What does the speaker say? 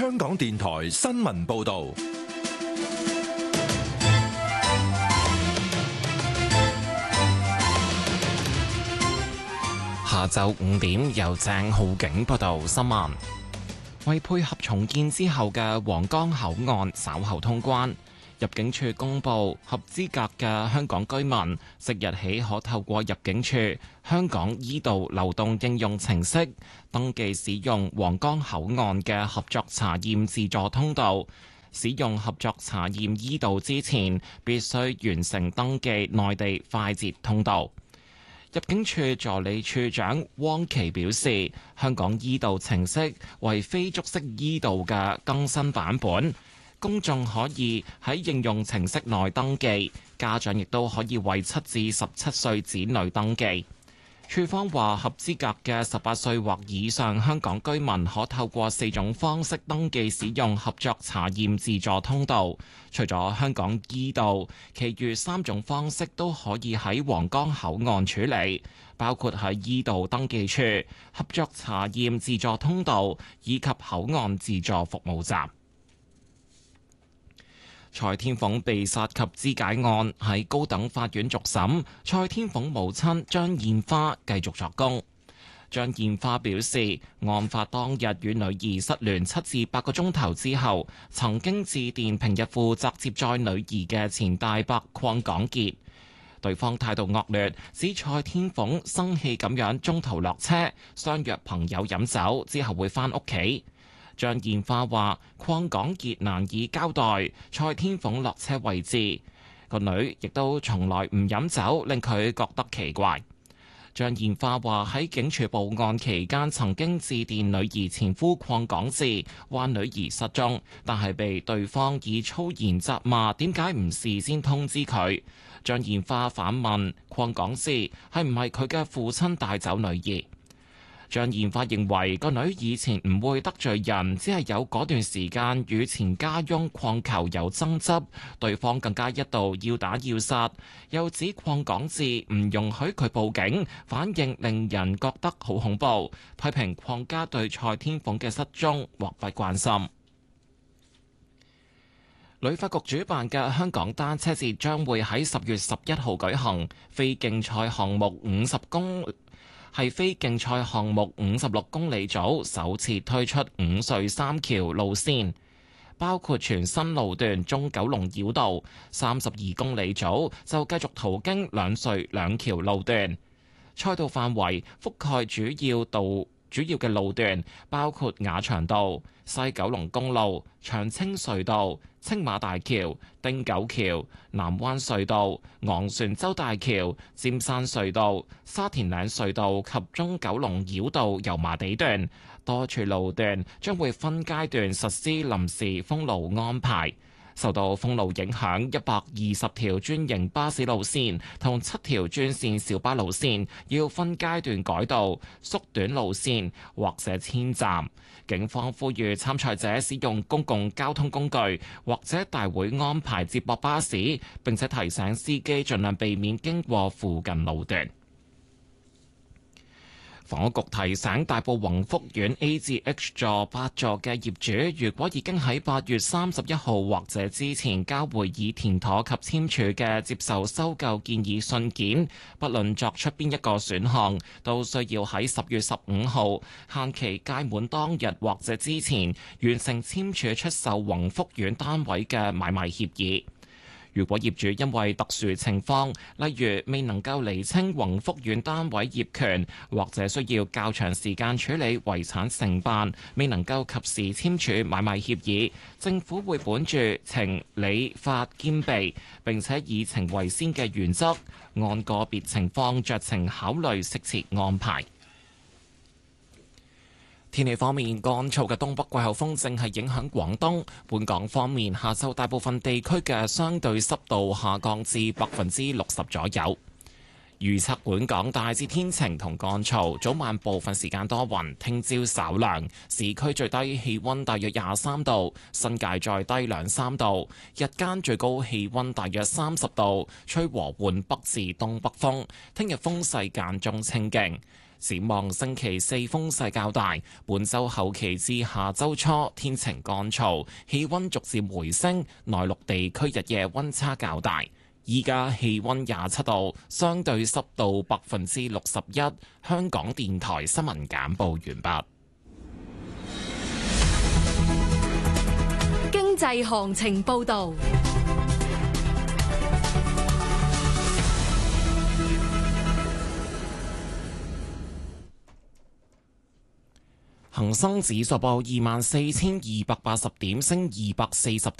香港電台新聞報道。 下晝5點，由鄭浩景報道新聞。為配合重建之後嘅皇崗口岸稍後通關，入境處公布合資格嘅香港居民，即日起可透過入境處香港 e 道流動應用程式登記使用皇崗口岸嘅合作查驗自助通道。使用合作查驗 e 道之前，必須完成登記內地快捷通道。入境處助理處長汪琪表示，香港 e 道程式為非觸式 e 道嘅更新版本，公眾可以喺應用程式內登記，家長亦都可以為7至17歲子女登記。處方話，合資格嘅18歲或以上香港居民可透過4種方式登記使用合作查驗自助通道。除咗香港 e 道，其餘3種方式都可以喺皇崗口岸處理，包括喺 e 道登記處、合作查驗自助通道以及口岸自助服務站。蔡天鳳被殺及肢解案喺高等法院續審，蔡天鳳母親張燕花繼續作供。張燕花表示，案發當日與女兒失聯7至8個鐘頭之後，曾經致電平日負責接載女兒嘅前大伯鄺港傑，對方態度惡劣，指蔡天鳳生氣咁樣中途落車，相約朋友飲酒之後會返屋企。張燕花話：鄺港傑難以交代蔡天鳳落車位置，個女亦都從來唔飲酒，令佢覺得奇怪。張燕花話喺警署報案期間，曾經致電女兒前夫鄺港智，話女兒失蹤，但係被對方以粗言責罵，點解唔事先通知佢？張燕花反問鄺港智係唔係佢嘅父親帶走女兒？張燕花認為個女以前唔會得罪人，只係有嗰段時間與前家翁鄺球有爭執，對方更加一度要打要殺。又指鄺港智唔容許佢報警，反應令人覺得好恐怖，批評鄺家對蔡天鳳嘅失蹤漠不關心。旅發局主辦嘅香港單車節將會喺10月11號舉行，非競賽項目56公里組首次推出5隧3橋路線，包括全新路段中九龍繞道；32公里組就繼續途經兩隧兩橋路段。賽道範圍覆蓋主要嘅路段，包括雅翔道、西九龍公路、長青隧道、青馬大橋、汀九橋、南灣隧道、昂船洲大橋、尖山隧道、沙田嶺隧道及中九龍繞道油麻地段，多處路段將會分階段實施臨時封路安排。受到封路影響，120條專營巴士路線同7條專線小巴路線要分階段改道、縮短路線或者遷站。警方呼籲參賽者使用公共交通工具或者大會安排接駁巴士，並且提醒司機盡量避免經過附近路段。房屋局提醒大埔宏福苑 A 至 H 座8座嘅業主，如果已經喺8月31號或者之前交回已填妥及簽署嘅接受收購建議信件，不論作出邊一個選項，都需要喺10月15號限期屆滿當日或者之前完成簽署出售宏福苑單位嘅買賣協議。如果業主因為特殊情況，例如未能夠釐清宏福苑單位業權，或者需要較長時間處理遺產承辦，未能夠及時簽署買賣協議，政府會本住情理法兼備，並且以情為先嘅原則，按個別情況酌情考慮適切安排。天氣方面，乾燥嘅東北季候風正係影響廣東。本港方面，下晝大部分地區嘅相對濕度下降至60%左右。預測本港大致天晴同乾燥，早晚部分時間多雲，聽朝稍涼。市區最低氣溫大約23度，新界再低2-3度。日間最高氣溫大約30度，吹和緩北至東北風。聽日風勢間中清勁。 展望星期四風勢較大，本週後期至下週初天晴乾燥，氣溫逐漸回升，內陸地區日夜溫差較大。依家氣溫27度，相對濕度61%。香港電台新聞簡報完畢。 經濟行情報道。 恒生指數報24,280點，升240